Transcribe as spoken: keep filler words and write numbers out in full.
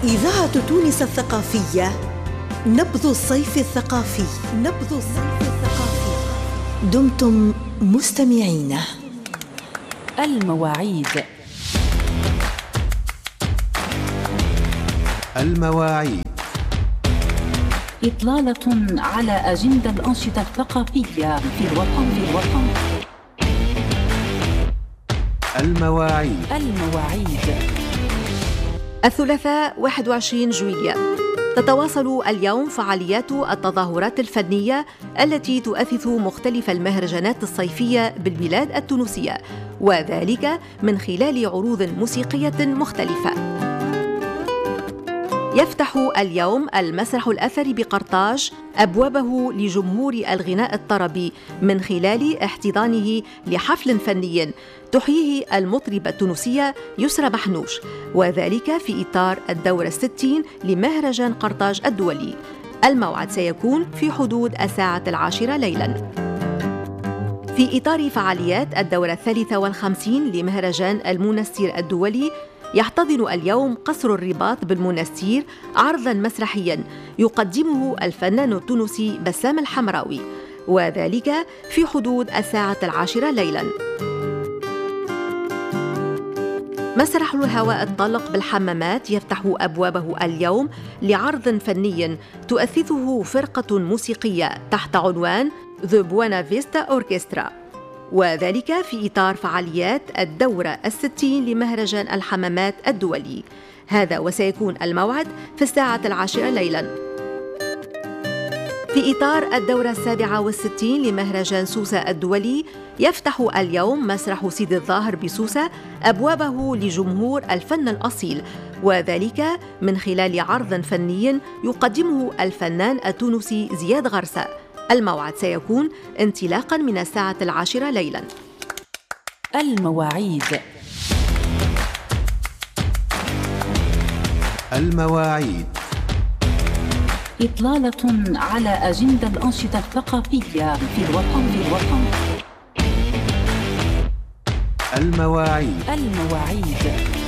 إذاعة تونس الثقافية، نبض الصيف الثقافي، نبض الصيف الثقافي. دمتم مستمعين. المواعيد المواعيد إطلالة على أجندة الأنشطة الثقافية في الوطن في الوطن المواعيد المواعيد الثلاثاء واحد وعشرين جويلية تتواصل اليوم فعاليات التظاهرات الفنية التي تؤثث مختلف المهرجانات الصيفية بالبلاد التونسية، وذلك من خلال عروض موسيقية مختلفة. يفتح اليوم المسرح الأثري بقرطاج أبوابه لجمهور الغناء الطربي من خلال احتضانه لحفل فني تحييه المطربة التونسية يسرى محنوش، وذلك في إطار الدورة الستين لمهرجان قرطاج الدولي. الموعد سيكون في حدود الساعة العاشرة ليلاً. في إطار فعاليات الدورة الثالثة والخمسين لمهرجان المونستير الدولي، يحتضن اليوم قصر الرباط بالمونستير عرضاً مسرحياً يقدمه الفنان التونسي بسام الحمراوي، وذلك في حدود الساعة العاشرة ليلاً. مسرح الهواء الطلق بالحمامات يفتح أبوابه اليوم لعرض فني تؤثثه فرقة موسيقية تحت عنوان The Buena Vista Orchestra، وذلك في إطار فعاليات الدورة الستين لمهرجان الحمامات الدولي. هذا وسيكون الموعد في الساعة العاشرة ليلاً. في إطار الدورة السابعة والستين لمهرجان سوسة الدولي، يفتح اليوم مسرح سيدي الظاهر بسوسة أبوابه لجمهور الفن الأصيل، وذلك من خلال عرض فني يقدمه الفنان التونسي زياد غرسة. الموعد سيكون انطلاقاً من الساعة العاشرة ليلاً. المواعيد المواعيد إطلالة على أجندة الأنشطة الثقافية في الوطن في الوطن المواعيد المواعيد